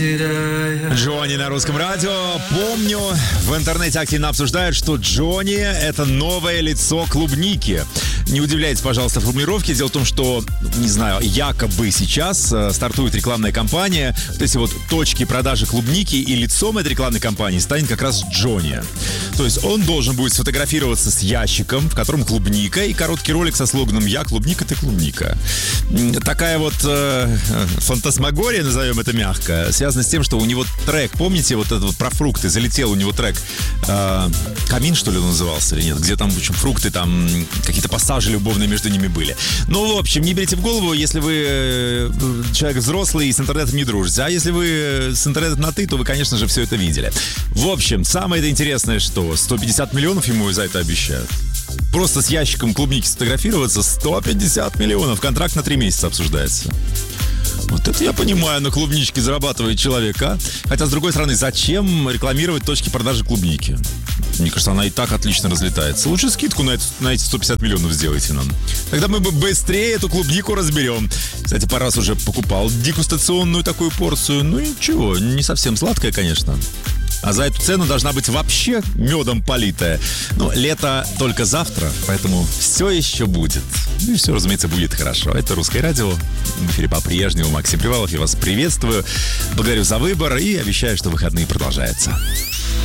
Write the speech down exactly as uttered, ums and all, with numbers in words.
теряя. Джонни на русском радио. Помню, в интернете активно обсуждают, что Джонни — это новое лицо клубники. Не удивляйтесь, пожалуйста, формулировке. Дело в том, что, не знаю, якобы сейчас э, стартует рекламная кампания. Вот эти вот точки продажи клубники, и лицом этой рекламной кампании станет как раз Джонни. То есть он должен будет сфотографироваться с ящиком, в котором клубника, и короткий ролик со слоганом «Я клубника, ты клубника». Такая вот э, фантасмагория, назовем это мягко, связана с тем, что у него трек, помните, вот этот вот про фрукты, залетел у него трек э, «Камин», что ли, он назывался, или нет? Где там, в общем, фрукты, там какие-то пассажи любовные между ними были. Ну, в общем, не берите в голову, если вы э, человек взрослый и с интернетом не дружите. А если вы с интернетом на «ты», то вы, конечно же, все это видели. В общем, самое это интересное, что сто пятьдесят миллионов ему за это обещают. Просто с ящиком клубники сфотографироваться — сто пятьдесят миллионов. Контракт на три месяца обсуждается. Вот это я понимаю, на клубничке зарабатывает человек, а? Хотя, с другой стороны, зачем рекламировать точки продажи клубники? Мне кажется, она и так отлично разлетается. Лучше скидку на, это, на эти сто пятьдесят миллионов сделайте нам. Тогда мы бы быстрее эту клубнику разберем. Кстати, пару раз уже покупал дегустационную такую порцию. Ну ничего, не совсем сладкая, конечно. А за эту цену должна быть вообще медом политая. Но лето только завтра, поэтому все еще будет. И все, разумеется, будет хорошо. Это «Русское радио». В эфире по-прежнему Максим Привалов. Я вас приветствую. Благодарю за выбор и обещаю, что выходные продолжаются.